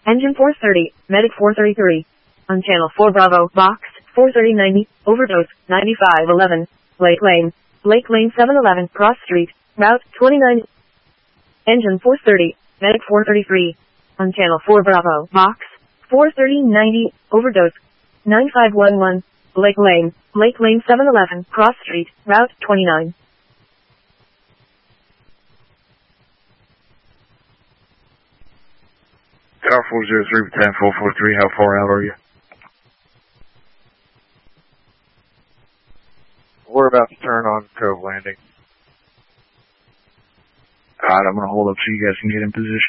Engine 430, Medic 433. On channel 4 Bravo, box, 43090, overdose, 9511, Lake Lane 711, Cross Street, route 29. Engine 430, Medic 433. On channel 4 Bravo, box, 43090, overdose, 9511, Lake Lane 711, Cross Street, route 29. Tower 403 10 443, how far out are you? We're about to turn on Cove Landing. Alright, I'm gonna hold up so you guys can get in position.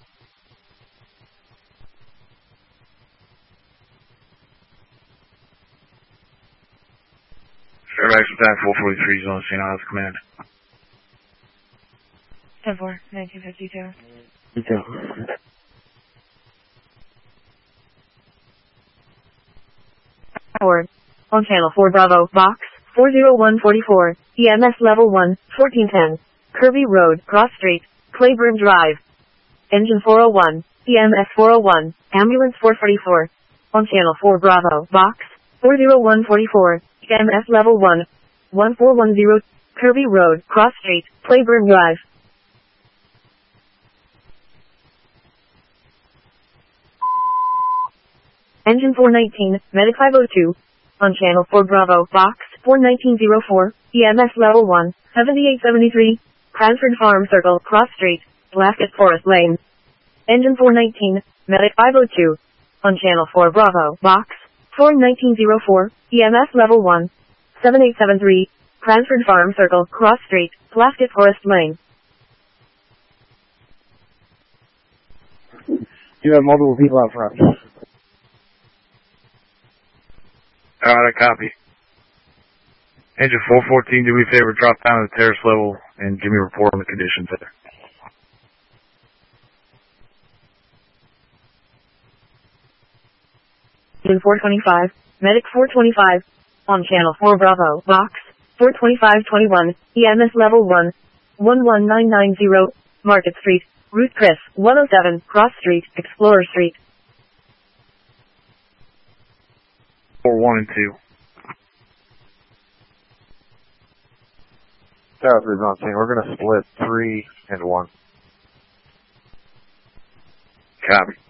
Fairfax with 443 is on St. Ives Command. 10-4, 1952. Me too. Forward. On channel 4 Bravo, box, 40144, EMS level 1, 1410, Kirby Road, Cross Street, Claiborne Drive. Engine 401, EMS 401, Ambulance 444. On channel 4 Bravo, box, 40144, EMS level 1, 1410, Kirby Road, Cross Street, Claiborne Drive. Engine 419, Medic 502. On channel 4 Bravo, box, 41904, EMS level 1, 7873, Cranford Farm Circle, Cross Street, Blasket Forest Lane. Engine 419, Medic 502. On channel 4 Bravo, box, 41904, EMS level 1, 7873, Cranford Farm Circle, Cross Street, Blasket Forest Lane. You have multiple people out front. Alright, I copy. Engine 414, do me a favor, drop down to the terrace level and give me a report on the conditions there. Engine 425, Medic 425. On channel 4 Bravo, box, 42521, EMS level 1, 11990, Market Street, Route Chris, 107, Cross Street, Explorer Street. 4-1 and 2. Tower 3 is on scene. We're going to split 3 and 1. Copy.